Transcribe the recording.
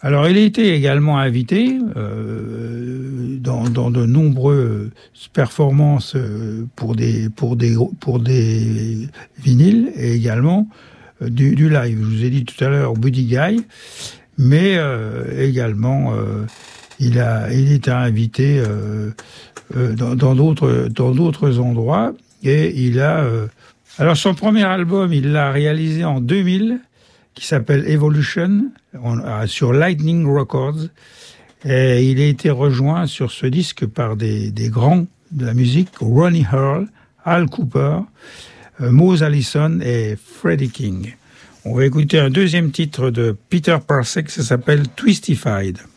Alors, il a été également invité dans de nombreuses performances pour des vinyles et également du live. Je vous ai dit tout à l'heure Buddy Guy, mais également il était invité dans d'autres endroits et il a alors son premier album il l'a réalisé en 2000 qui s'appelle Evolution sur Lightning Records et il a été rejoint sur ce disque par des grands de la musique, Ronnie Earl, Al Cooper, Mose Allison et Freddie King. On va écouter un deuxième titre de Peter Parsek, ça s'appelle Twistified.